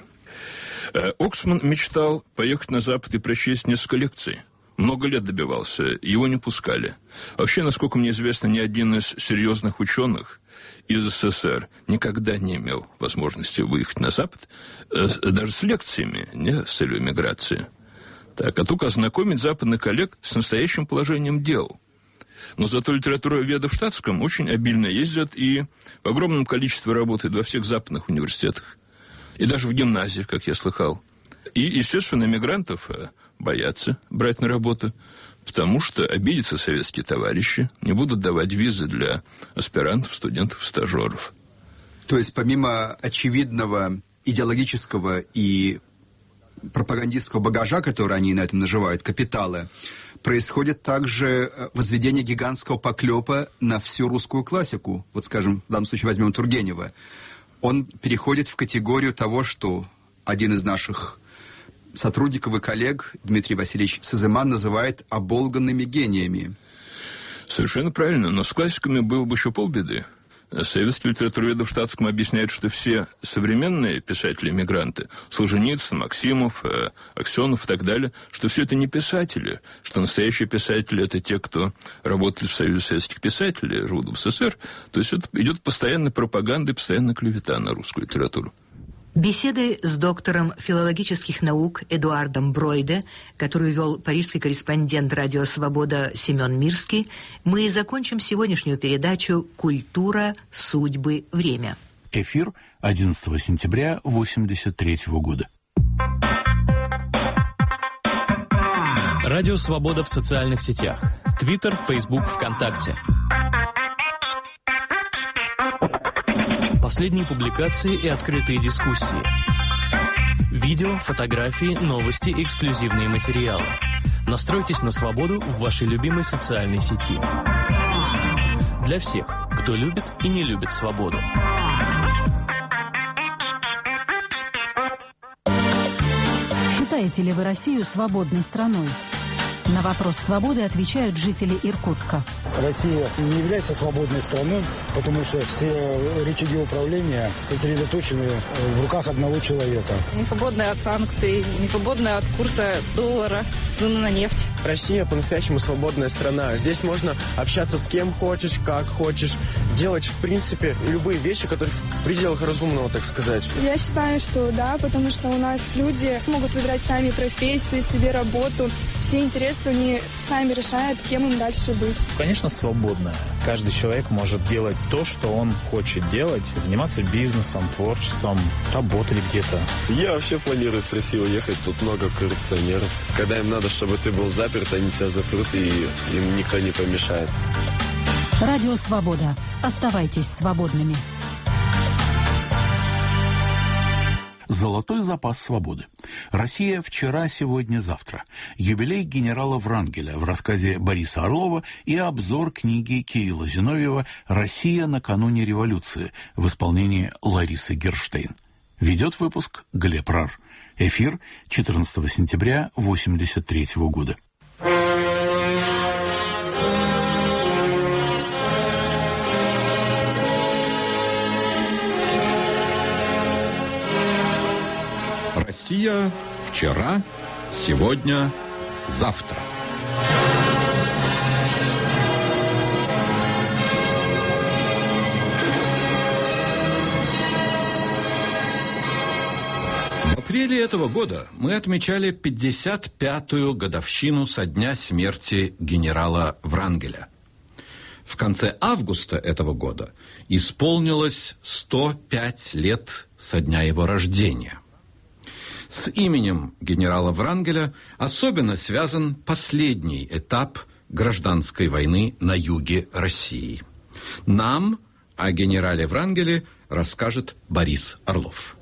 Оксман мечтал поехать на Запад и прочесть несколько лекций. Много лет добивался, его не пускали. Вообще, насколько мне известно, ни один из серьезных ученых из СССР никогда не имел возможности выехать на Запад, даже с лекциями, не с целью эмиграции. Так, а только ознакомить западных коллег с настоящим положением дел. Но зато литературоведы в штатском очень обильно ездят и в огромном количестве работают во всех западных университетах. И даже в гимназиях, как я слыхал. И, естественно, мигрантов боятся брать на работу, потому что обидятся советские товарищи, не будут давать визы для аспирантов, студентов, стажеров. То есть помимо очевидного идеологического и пропагандистского багажа, который они на этом наживают, капиталы, происходит также возведение гигантского поклепа на всю русскую классику. Вот, скажем, в данном случае возьмем Тургенева. Он переходит в категорию того, что один из наших сотрудников и коллег, Дмитрий Васильевич Сызыман, называет оболганными гениями. Совершенно правильно, но с классиками было бы еще полбеды. Советские литературоведы в штатском объясняют, что все современные писатели-эмигранты, Солженицын, Максимов, Аксенов и так далее, что все это не писатели, что настоящие писатели – это те, кто работали в Союзе советских писателей, живут в СССР. То есть это идет постоянная пропаганда и постоянная клевета на русскую литературу. Беседы с доктором филологических наук Эдуардом Бройде, которую вел парижский корреспондент «Радио Свобода» Семен Мирский, мы закончим сегодняшнюю передачу «Культура, судьбы, время». Эфир одиннадцатого сентября восемьдесят третьего года. Радио Свобода в социальных сетях. Твиттер, Фейсбук, ВКонтакте. Последние публикации и открытые дискуссии. Видео, фотографии, новости и эксклюзивные материалы. Настройтесь на свободу в вашей любимой социальной сети. Для всех, кто любит и не любит свободу. Считаете ли вы Россию свободной страной? На вопрос свободы отвечают жители Иркутска. Россия не является свободной страной, потому что все рычаги управления сосредоточены в руках одного человека. Не свободная от санкций, не свободная от курса доллара, цены на нефть. Россия по-настоящему свободная страна. Здесь можно общаться с кем хочешь, как хочешь, делать, в принципе, любые вещи, которые в пределах разумного, так сказать. Я считаю, что да, потому что у нас люди могут выбирать сами профессию, себе работу. Все интересы они сами решают, кем им дальше быть. Конечно, свободно. Каждый человек может делать то, что он хочет делать, заниматься бизнесом, творчеством, работать где-то. Я вообще планирую с России уехать, тут много коррупционеров. Когда им надо, чтобы ты был заперт, они тебя запрут, и им никто не помешает. Радио Свобода. Оставайтесь свободными. Золотой запас свободы. Россия вчера, сегодня, завтра. Юбилей генерала Врангеля в рассказе Бориса Орлова и обзор книги Кирилла Зиновьева «Россия накануне революции» в исполнении Ларисы Герштейн. Ведет выпуск Глеб Рар. Эфир четырнадцатого сентября восемьдесят третьего года. Россия вчера, сегодня, завтра. В апреле этого года мы отмечали пятьдесят пятую годовщину со дня смерти генерала Врангеля. В конце августа этого года исполнилось сто пять лет со дня его рождения. С именем генерала Врангеля особенно связан последний этап гражданской войны на юге России. Нам о генерале Врангеле расскажет Борис Орлов.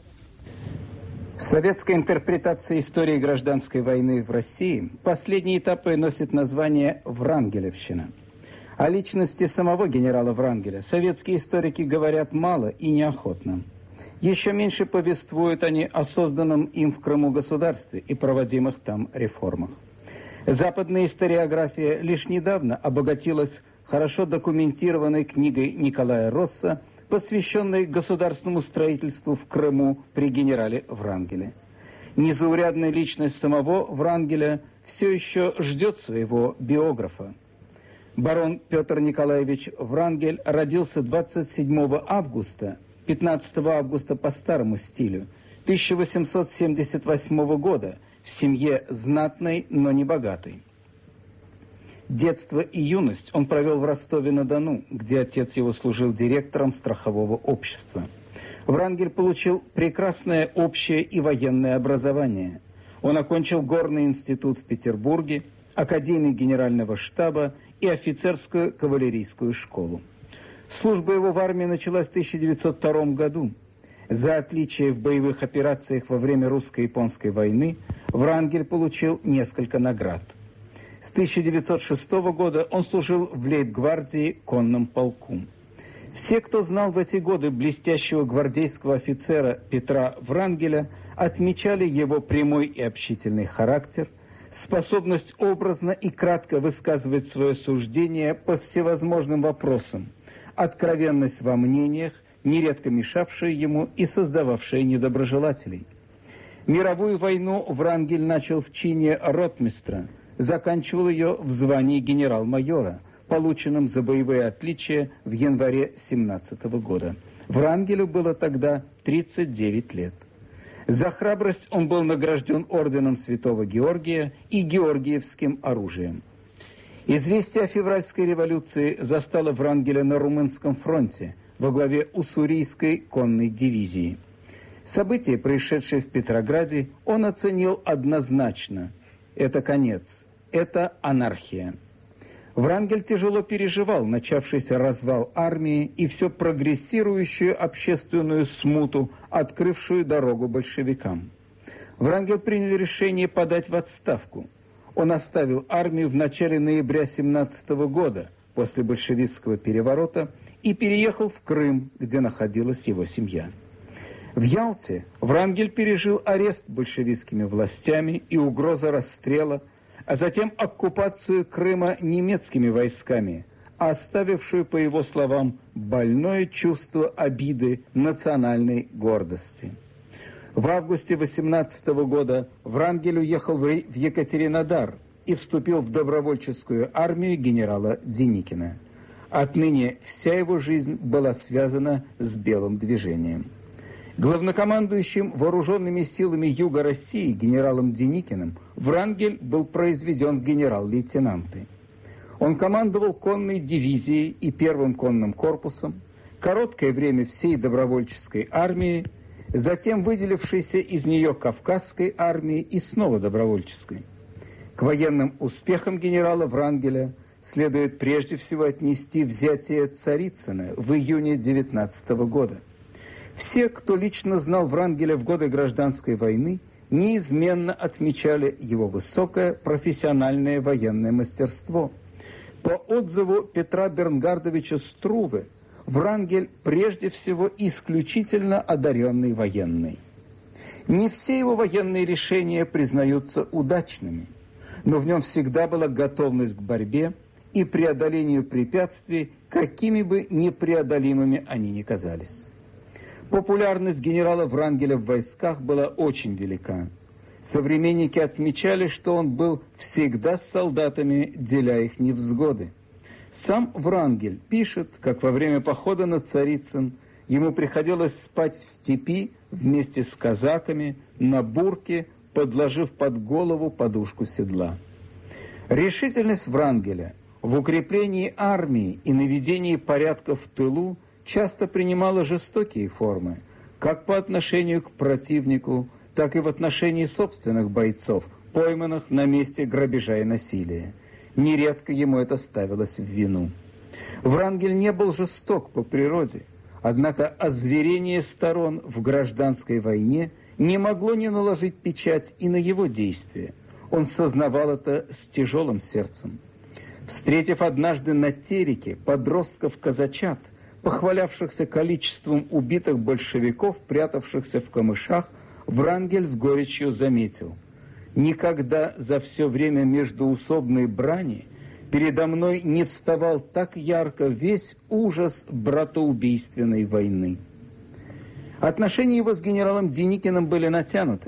В советской интерпретации истории гражданской войны в России последние этапы носят название «Врангелевщина». О личности самого генерала Врангеля советские историки говорят мало и неохотно. Еще меньше повествуют они о созданном им в Крыму государстве и проводимых там реформах. Западная историография лишь недавно обогатилась хорошо документированной книгой Николая Росса, посвященной государственному строительству в Крыму при генерале Врангеле. Незаурядная личность самого Врангеля все еще ждет своего биографа. Барон Петр Николаевич Врангель родился двадцать седьмого августа, пятнадцатого августа по старому стилю, тысяча восемьсот семьдесят восьмого года в семье знатной, но не богатой. Детство и юность он провел в Ростове-на-Дону, где отец его служил директором страхового общества. Врангель получил прекрасное общее и военное образование. Он окончил Горный институт в Петербурге, Академию генерального штаба и офицерскую кавалерийскую школу. Служба его в армии началась в тысяча девятьсот втором году. За отличие в боевых операциях во время русско-японской войны Врангель получил несколько наград. С тысяча девятьсот шестого года он служил в лейб-гвардии конном полку. Все, кто знал в эти годы блестящего гвардейского офицера Петра Врангеля, отмечали его прямой и общительный характер, способность образно и кратко высказывать свое суждение по всевозможным вопросам, откровенность во мнениях, нередко мешавшая ему и создававшая недоброжелателей. Мировую войну Врангель начал в чине ротмистра, заканчивал ее в звании генерал-майора, полученном за боевые отличия в январе семнадцатого года. Врангелю было тогда тридцать девять лет. За храбрость он был награжден орденом Святого Георгия и Георгиевским оружием. Известие о февральской революции застало Врангеля на Румынском фронте во главе уссурийской конной дивизии. События, происшедшие в Петрограде, он оценил однозначно. Это конец, это анархия. Врангель тяжело переживал начавшийся развал армии и все прогрессирующую общественную смуту, открывшую дорогу большевикам. Врангель принял решение подать в отставку. Он оставил армию в начале ноября семнадцатого года, после большевистского переворота, и переехал в Крым, где находилась его семья. В Ялте Врангель пережил арест большевистскими властями и угрозу расстрела, а затем оккупацию Крыма немецкими войсками, оставившую, по его словам, больное чувство обиды национальной гордости. В августе восемнадцатого года Врангель уехал в Екатеринодар и вступил в добровольческую армию генерала Деникина. Отныне вся его жизнь была связана с белым движением. Главнокомандующим вооруженными силами Юга России генералом Деникиным Врангель был произведен в генерал-лейтенанты. Он командовал конной дивизией и первым конным корпусом, короткое время всей добровольческой армии, затем выделившейся из нее Кавказской армии и снова добровольческой. К военным успехам генерала Врангеля следует прежде всего отнести взятие Царицына в июне девятнадцатого года. Все, кто лично знал Врангеля в годы гражданской войны, неизменно отмечали его высокое профессиональное военное мастерство. По отзыву Петра Бернгардовича Струве, Врангель прежде всего исключительно одаренный военный. Не все его военные решения признаются удачными, но в нем всегда была готовность к борьбе и преодолению препятствий, какими бы непреодолимыми они ни казались. Популярность генерала Врангеля в войсках была очень велика. Современники отмечали, что он был всегда с солдатами, деля их невзгоды. Сам Врангель пишет, как во время похода на Царицын ему приходилось спать в степи вместе с казаками на бурке, подложив под голову подушку седла. Решительность Врангеля в укреплении армии и наведении порядка в тылу часто принимала жестокие формы, как по отношению к противнику, так и в отношении собственных бойцов, пойманных на месте грабежа и насилия. Нередко ему это ставилось в вину. Врангель не был жесток по природе, однако озверение сторон в гражданской войне не могло не наложить печать и на его действия. Он сознавал это с тяжелым сердцем. Встретив однажды на Тереке подростков-казачат, похвалявшихся количеством убитых большевиков, прятавшихся в камышах, Врангель с горечью заметил: «Никогда за все время междоусобной брани передо мной не вставал так ярко весь ужас братоубийственной войны». Отношения его с генералом Деникиным были натянуты.